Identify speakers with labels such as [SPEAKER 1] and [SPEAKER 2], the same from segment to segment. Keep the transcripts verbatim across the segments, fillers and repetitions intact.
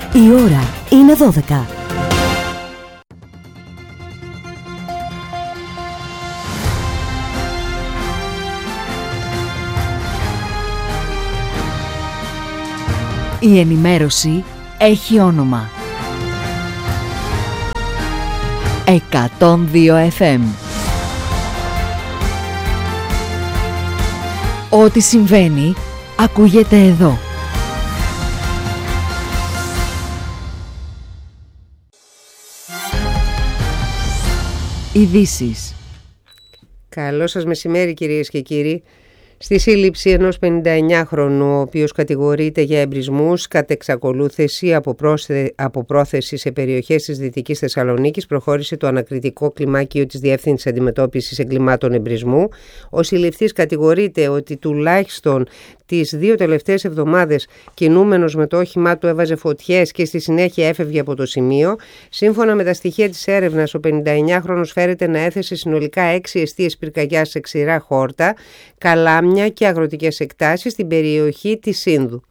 [SPEAKER 1] Η ώρα είναι δώδεκα. Η ενημέρωση έχει όνομα. εκατόν δύο εφ εμ. Ό,τι συμβαίνει ακούγεται εδώ. Ειδήσεις.
[SPEAKER 2] Καλό σας μεσημέρι, κυρίες και κύριοι. Στη σύλληψη ενός πενηνταεννιάχρονου, ο οποίος κατηγορείται για εμπρισμούς κατ' εξακολούθηση από, πρόθε... από πρόθεση σε περιοχές της Δυτικής Θεσσαλονίκης, προχώρησε το ανακριτικό κλιμάκιο της Διεύθυνσης Αντιμετώπισης Εγκλημάτων Εμπρισμού. Ο συλληφθής κατηγορείται ότι τουλάχιστον τις δύο τελευταίες εβδομάδες, κινούμενος με το όχημά του, έβαζε φωτιές και στη συνέχεια έφευγε από το σημείο. Σύμφωνα με τα στοιχεία της έρευνας, ο πενηνταεννιάχρονος φέρεται να έθεσε συνολικά έξι εστίες πυρκαγιάς σε ξηρά χόρτα, καλάμια και αγροτικές εκτάσεις στην περιοχή της Σύνδου.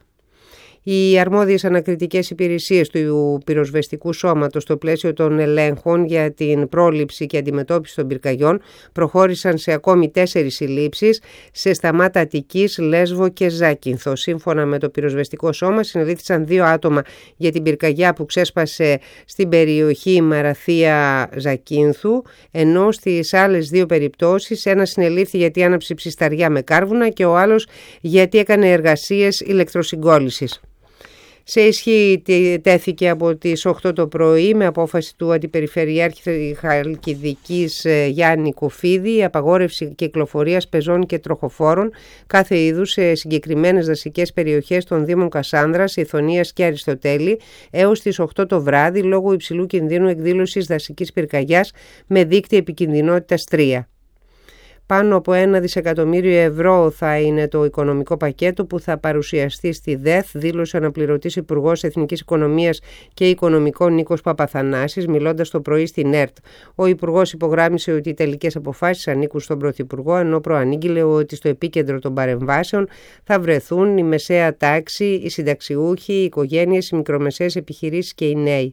[SPEAKER 2] Οι αρμόδιες ανακριτικές υπηρεσίες του πυροσβεστικού σώματος, στο πλαίσιο των ελέγχων για την πρόληψη και αντιμετώπιση των πυρκαγιών, προχώρησαν σε ακόμη τέσσερις συλλήψεις σε Σταμάτα Αττικής, Λέσβο και Ζάκυνθο. Σύμφωνα με το πυροσβεστικό σώμα, συνελήφθησαν δύο άτομα για την πυρκαγιά που ξέσπασε στην περιοχή Μαραθία Ζακύνθου, ενώ στις άλλες δύο περιπτώσεις ένας συνελήφθη γιατί άναψε ψισταριά με κάρβουνα και ο άλλος γιατί έκανε εργασίες ηλεκτροσυγκόλλησης. Σε ισχύ τέθηκε από τις οκτώ το πρωί με απόφαση του Αντιπεριφερειάρχη Χαλκιδικής Γιάννη Κοφίδη η απαγόρευση κυκλοφορίας πεζών και τροχοφόρων κάθε είδους σε συγκεκριμένες δασικές περιοχές των Δήμων Κασάνδρας, Ιθωνίας και Αριστοτέλη έως τις οκτώ το βράδυ λόγω υψηλού κινδύνου εκδήλωσης δασικής πυρκαγιάς με δείκτη επικινδυνότητας τρία. Πάνω από ένα δισεκατομμύριο ευρώ θα είναι το οικονομικό πακέτο που θα παρουσιαστεί στη ΔΕΘ, δήλωσε ο αναπληρωτής Υπουργός Εθνικής Οικονομίας και Οικονομικών Νίκος Παπαθανάσης, μιλώντας το πρωί στην ΕΡΤ. Ο Υπουργός υπογράμμισε ότι οι τελικές αποφάσεις ανήκουν στον Πρωθυπουργό, ενώ προανήγγειλε ότι στο επίκεντρο των παρεμβάσεων θα βρεθούν η μεσαία τάξη, οι συνταξιούχοι, οι οικογένειες, οι μικρομεσαίες επιχειρήσεις και οι νέοι.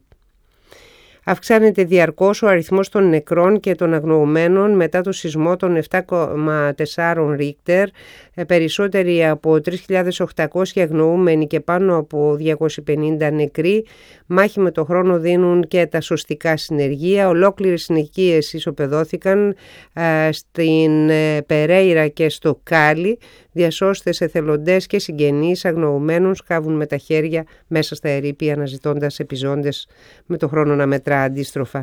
[SPEAKER 2] Αυξάνεται διαρκώς ο αριθμός των νεκρών και των αγνοωμένων μετά το σεισμό των επτά κόμμα τέσσερα Ρίκτερ, περισσότεροι από τρεις χιλιάδες οκτακόσιοι αγνοούμενοι και πάνω από διακόσιοι πενήντα νεκροί. Μάχη με το χρόνο δίνουν και τα σωστικά συνεργεία. Ολόκληρες συνοικίες ισοπεδώθηκαν ε, στην ε, Περέιρα και στο Κάλι. Διασώστες, εθελοντές και συγγενείς αγνοουμένων σκάβουν με τα χέρια μέσα στα ερείπια αναζητώντας επιζώντες με το χρόνο να μετρά αντίστροφα.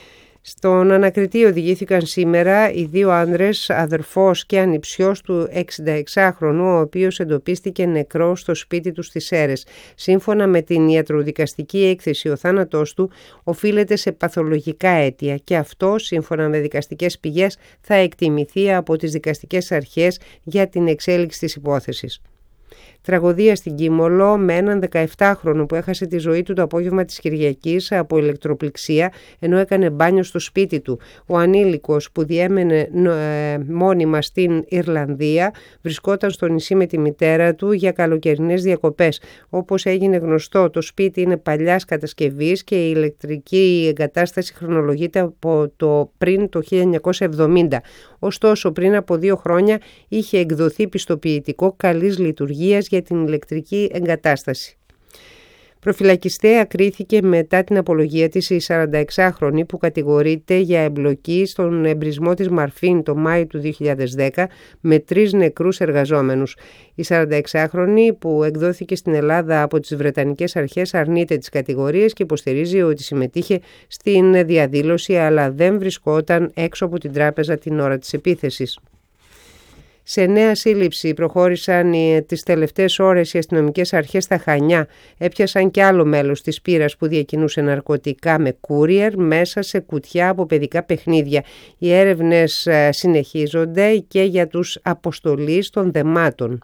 [SPEAKER 2] Στον ανακριτή οδηγήθηκαν σήμερα οι δύο άνδρες, αδερφός και ανιψιός του εξηνταεξάχρονου, ο οποίος εντοπίστηκε νεκρός στο σπίτι του στις Σέρρες. Σύμφωνα με την ιατροδικαστική έκθεση, ο θάνατός του οφείλεται σε παθολογικά αίτια και αυτό, σύμφωνα με δικαστικές πηγές, θα εκτιμηθεί από τις δικαστικές αρχές για την εξέλιξη της υπόθεσης. Τραγωδία στην Κίμολο με έναν δεκαεπτάχρονο που έχασε τη ζωή του το απόγευμα της Κυριακής από ηλεκτροπληξία ενώ έκανε μπάνιο στο σπίτι του. Ο ανήλικος που διέμενε ε, μόνιμα στην Ιρλανδία βρισκόταν στο νησί με τη μητέρα του για καλοκαιρινές διακοπές. Όπως έγινε γνωστό, το σπίτι είναι παλιάς κατασκευής και η ηλεκτρική εγκατάσταση χρονολογείται από το πριν το χίλια εννιακόσια εβδομήντα. Ωστόσο, πριν από δύο χρόνια είχε εκδοθεί πιστοποιητικό καλής λειτουργίας για την ηλεκτρική εγκατάσταση. Προφυλακιστέα κρίθηκε μετά την απολογία της η σαρανταεξάχρονη που κατηγορείται για εμπλοκή στον εμπρισμό της Μαρφίν το Μάιο του δύο χιλιάδες δέκα με τρεις νεκρούς εργαζόμενους. Η σαρανταεξάχρονη που εκδόθηκε στην Ελλάδα από τις Βρετανικές αρχές αρνείται τις κατηγορίες και υποστηρίζει ότι συμμετείχε στην διαδήλωση αλλά δεν βρισκόταν έξω από την τράπεζα την ώρα της επίθεσης. Σε νέα σύλληψη προχώρησαν τις τελευταίες ώρες οι αστυνομικές αρχές στα Χανιά. Έπιασαν κι άλλο μέλος της πύρας που διακινούσε ναρκωτικά με courier μέσα σε κουτιά από παιδικά παιχνίδια. Οι έρευνες συνεχίζονται και για τους αποστολείς των δεμάτων.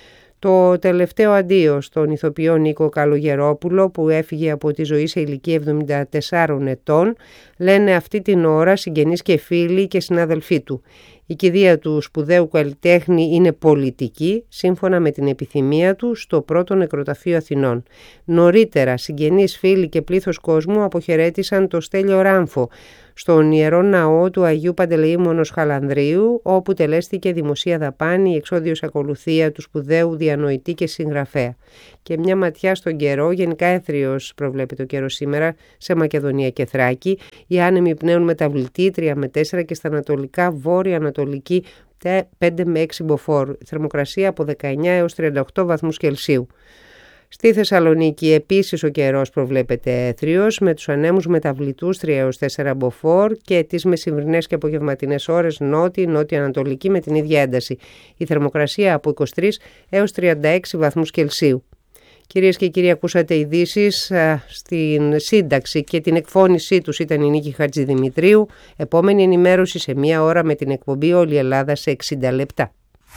[SPEAKER 2] Το τελευταίο αντίο στον ηθοποιό Νίκο Καλογερόπουλο που έφυγε από τη ζωή σε ηλικία εβδομήντα τεσσάρων ετών, λένε αυτή την ώρα συγγενείς και φίλοι και συναδελφοί του. Η κηδεία του σπουδαίου καλλιτέχνη είναι πολιτική, σύμφωνα με την επιθυμία του, στο πρώτο νεκροταφείο Αθηνών. Νωρίτερα, συγγενείς, φίλοι και πλήθος κόσμου αποχαιρέτησαν το Στέλιο Ράμφο στον Ιερό Ναό του Αγίου Παντελεήμονος Χαλανδρίου, όπου τελέστηκε δημοσία δαπάνη η εξόδιος ακολουθία του σπουδαίου διανοητή και συγγραφέα. Και μια ματιά στον καιρό, γενικά έθριος προβλέπεται ο καιρός σήμερα σε Μακεδονία και Θράκη. Οι άνεμοι πνέουν μεταβλητή τρία με τέσσερα και στα ανατολικά βόρεια ανατολική πέντε με έξι μποφόρ. Θερμοκρασία από δεκαεννιά έως τριάντα οκτώ βαθμούς Κελσίου. Στη Θεσσαλονίκη επίσης ο καιρός προβλέπεται έθριος, με τους ανέμους μεταβλητούς τρία έως τέσσερα μποφόρ και τις μεσημβρινές και απογευματινές ώρες νότια-νότια-ανατολική με την ίδια ένταση. Η θερμοκρασία από είκοσι τρεις έως τριάντα έξι βαθμούς Κελσίου. Κυρίες και κύριοι, ακούσατε ειδήσεις. Στην σύνταξη και την εκφώνησή τους ήταν η Νίκη Χατζηδημητρίου. Επόμενη ενημέρωση σε μία ώρα με την εκπομπή Όλη η Ελλάδα σε εξήντα λεπτά.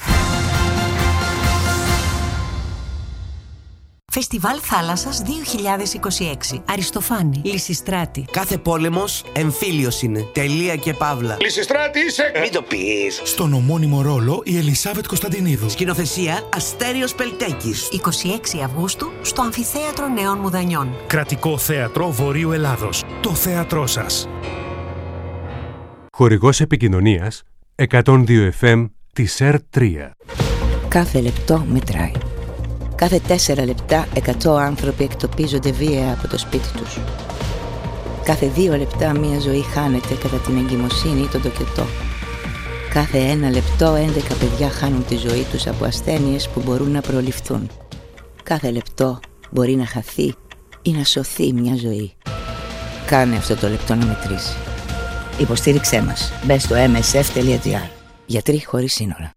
[SPEAKER 3] Φεστιβάλ Θάλασσας δύο χιλιάδες είκοσι έξι. Αριστοφάνη, Λυσιστράτη.
[SPEAKER 4] Κάθε πόλεμος εμφύλιος είναι. Τελεία και παύλα.
[SPEAKER 5] Λυσιστράτη είσαι!
[SPEAKER 4] Μην το πεις.
[SPEAKER 5] Στον ομώνυμο ρόλο η Ελισάβετ Κωνσταντινίδου.
[SPEAKER 4] Σκηνοθεσία Αστέριος Πελτέκης.
[SPEAKER 3] είκοσι έξι Αυγούστου στο Αμφιθέατρο Νέων Μουδανιών.
[SPEAKER 5] Κρατικό Θέατρο Βορείου Ελλάδος. Το θέατρό σας.
[SPEAKER 6] Χορηγός επικοινωνίας εκατόν δύο εφ εμ της ΕΡ τρία.
[SPEAKER 7] Κάθε λεπτό μετράει. Κάθε τέσσερα λεπτά εκατό άνθρωποι εκτοπίζονται βία από το σπίτι τους. Κάθε δύο λεπτά μία ζωή χάνεται κατά την εγκυμοσύνη ή τον τοκετό. Κάθε ένα λεπτό έντεκα παιδιά χάνουν τη ζωή τους από ασθένειες που μπορούν να προληφθούν. Κάθε λεπτό μπορεί να χαθεί ή να σωθεί μια ζωή. Κάνε αυτό το λεπτό να μετρήσει. Υποστήριξέ μας. Μπες στο εμ ες εφ τελεία τζι άρ. Γιατροί χωρίς σύνορα.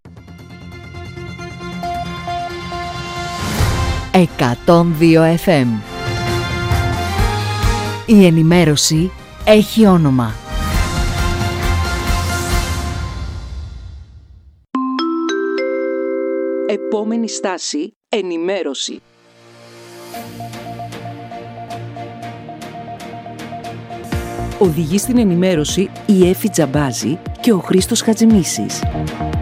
[SPEAKER 1] εκατόν δύο εφ εμ. Η ενημέρωση έχει όνομα.
[SPEAKER 8] Επόμενη στάση, ενημέρωση. Οδηγεί στην ενημέρωση η Έφη Τζαμπάζη και ο Χρήστος Χατζημίσης.